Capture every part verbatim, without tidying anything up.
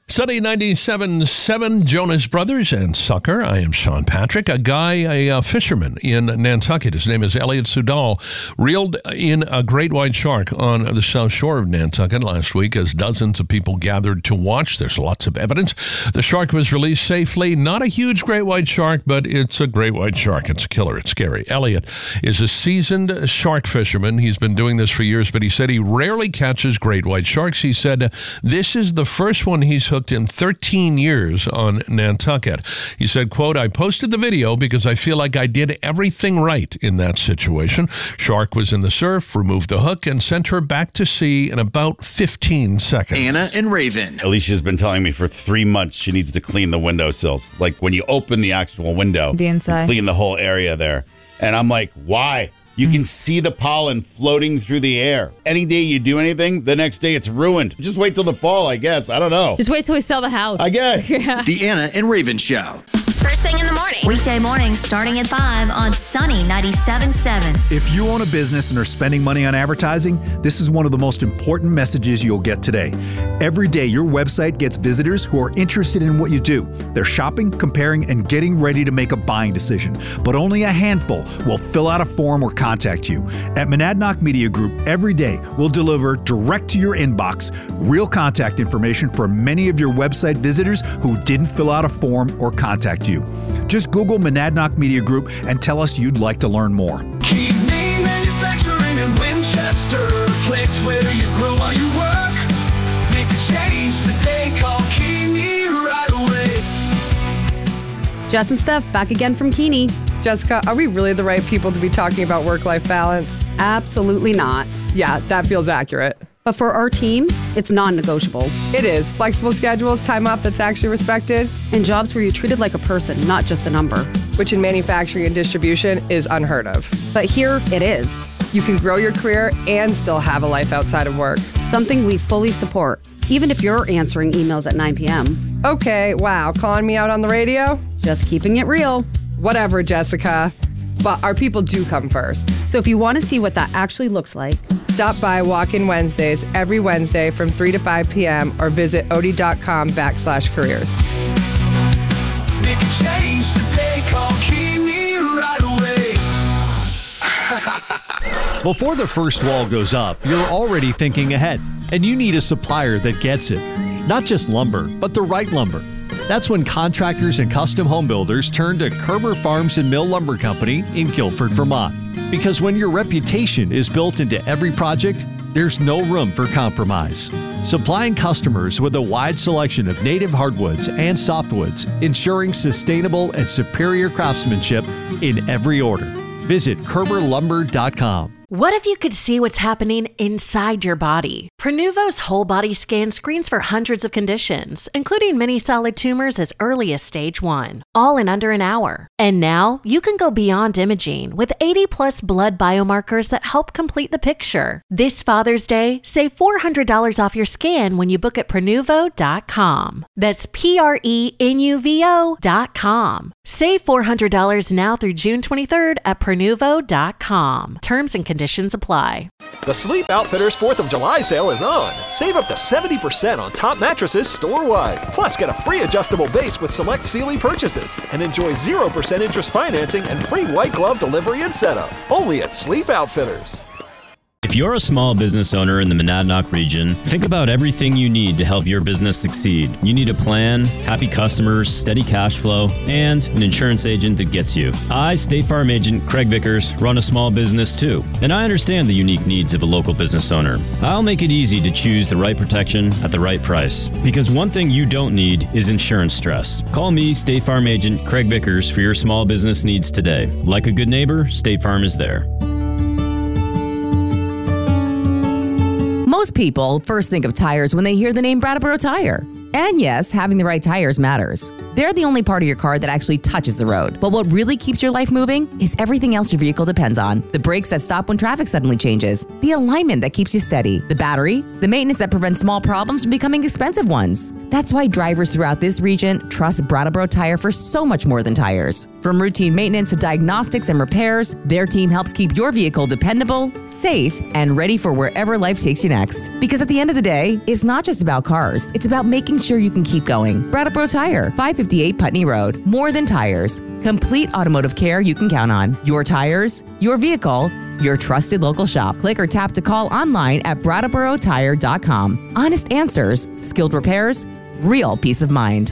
Sunny ninety-seven point seven, Jonas Brothers and Sucker. I am Sean Patrick. A guy, a uh, fisherman in Nantucket, his name is Elliot Sudal, reeled in a great white shark on the south shore of Nantucket last week as dozens of people gathered to watch. There's lots of evidence. The shark was released safely. Not a huge great white shark, but it's a great white shark. It's a killer. It's scary. Elliot is a seasoned shark fisherman. He's been doing this for years, but he said he rarely catches great white sharks. He said this is the first one he's hooked in thirteen years on Nantucket. He said, quote, I posted the video because I feel like I did everything right in that situation. Shark was in the surf, removed the hook, and sent her back to sea in about fifteen seconds. Anna and Raven. Alicia's been telling me for three months she needs to clean the windowsills. Like when you open the actual window, the inside, clean the whole area there. And I'm like, why? You can see the pollen floating through the air. Any day you do anything, the next day it's ruined. Just wait till the fall, I guess. I don't know. Just wait till we sell the house. I guess. Yeah. The Anna and Raven Show. First thing in the morning. Weekday mornings starting at five on Sunny ninety-seven point seven. If you own a business and are spending money on advertising, this is one of the most important messages you'll get today. Every day, your website gets visitors who are interested in what you do. They're shopping, comparing, and getting ready to make a buying decision. But only a handful will fill out a form or contact you. At Monadnock Media Group, every day we'll deliver direct to your inbox real contact information for many of your website visitors who didn't fill out a form or contact you. Just Google Monadnock Media Group and tell us you'd like to learn more. Keep me manufacturing in Winchester, place where you grow while you work. Make a change today, call Keeney right away. Jess and Steph back again from Keeney. Jessica, are we really the right people to be talking about work-life balance? Absolutely not. Yeah, that feels accurate. But for our team, it's non-negotiable. It is. Flexible schedules, time off that's actually respected. And jobs where you're treated like a person, not just a number. Which in manufacturing and distribution is unheard of. But here it is. You can grow your career and still have a life outside of work. Something we fully support, even if you're answering emails at nine p.m. Okay, wow, calling me out on the radio? Just keeping it real. Whatever, Jessica. But our people do come first. So if you want to see what that actually looks like, stop by Walk-In Wednesdays every Wednesday from three to five p.m. or visit Odie.com backslash careers. Make a change today, call Keeney right away. Before the first wall goes up, you're already thinking ahead, and you need a supplier that gets it. Not just lumber, but the right lumber. That's when contractors and custom home builders turn to Kerber Farms and Mill Lumber Company in Guilford, Vermont. Because when your reputation is built into every project, there's no room for compromise. Supplying customers with a wide selection of native hardwoods and softwoods, ensuring sustainable and superior craftsmanship in every order. Visit Kerber Lumber dot com. What if you could see what's happening inside your body? Prenuvo's whole body scan screens for hundreds of conditions, including many solid tumors as early as stage one, all in under an hour. And now you can go beyond imaging with eighty plus blood biomarkers that help complete the picture. This Father's Day, save four hundred dollars off your scan when you book at Prenuvo dot com. That's P R E N U V O dot com. Save four hundred dollars now through June twenty-third at Prenuvo dot com. Terms and conditions apply. The Sleep Outfitters fourth of July sale is on. Save up to seventy percent on top mattresses store-wide. Plus, get a free adjustable base with select Sealy purchases. And enjoy zero percent interest financing and free white glove delivery and setup. Only at Sleep Outfitters. If you're a small business owner in the Monadnock region, think about everything you need to help your business succeed. You need a plan, happy customers, steady cash flow, and an insurance agent that gets you. I, State Farm agent Craig Vickers, run a small business too, and I understand the unique needs of a local business owner. I'll make it easy to choose the right protection at the right price, because one thing you don't need is insurance stress. Call me, State Farm agent Craig Vickers, for your small business needs today. Like a good neighbor, State Farm is there. Most people first think of tires when they hear the name Brattleboro Tire. And yes, having the right tires matters. They're the only part of your car that actually touches the road. But what really keeps your life moving is everything else your vehicle depends on. The brakes that stop when traffic suddenly changes, the alignment that keeps you steady, the battery, the maintenance that prevents small problems from becoming expensive ones. That's why drivers throughout this region trust Brattleboro Tire for so much more than tires. From routine maintenance to diagnostics and repairs, their team helps keep your vehicle dependable, safe, and ready for wherever life takes you next. Because at the end of the day, it's not just about cars. It's about making making sure you can keep going. Brattleboro Tire, five fifty-eight Putney Road. More than tires. Complete automotive care you can count on. Your tires, your vehicle, your trusted local shop. Click or tap to call online at brattleboro tire dot com. Honest answers, skilled repairs, real peace of mind.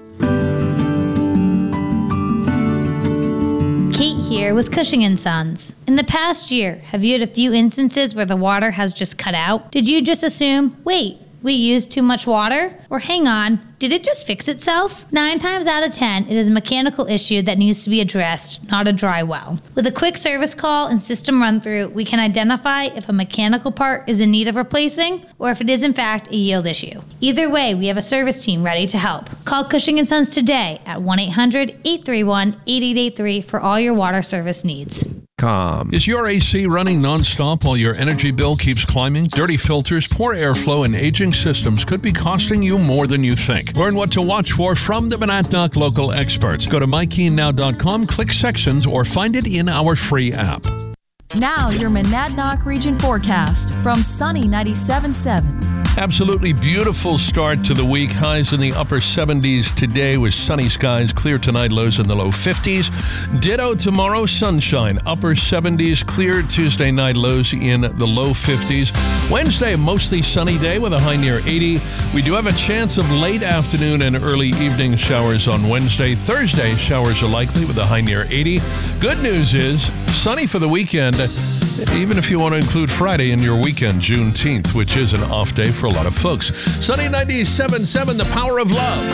Kate here with Cushing and Sons. In the past year, have you had a few instances where the water has just cut out? Did you just assume, wait, we used too much water? Or hang on, did it just fix itself? Nine times out of ten, it is a mechanical issue that needs to be addressed, not a dry well. With a quick service call and system run through, we can identify if a mechanical part is in need of replacing or if it is in fact a yield issue. Either way, we have a service team ready to help. Call Cushing and Sons today at one eight hundred, eight three one, eight eight eight three for all your water service needs. Com. Is your A C running nonstop while your energy bill keeps climbing? Dirty filters, poor airflow, and aging systems could be costing you more than you think. Learn what to watch for from the Monadnock local experts. Go to my keen now dot com, click sections, or find it in our free app. Now your Monadnock region forecast from Sunny ninety-seven point seven. Absolutely beautiful start to the week. Highs in the upper seventies today with sunny skies. Clear tonight, lows in the low fifties. Ditto tomorrow, sunshine. Upper seventies. Clear Tuesday night, lows in the low fifties. Wednesday, mostly sunny day with a high near eighty. We do have a chance of late afternoon and early evening showers on Wednesday. Thursday, showers are likely with a high near eighty. Good news is sunny for the weekend, even if you want to include Friday in your weekend, Juneteenth, which is an off day for a lot of folks. Sunny ninety-seven point seven, the power of love.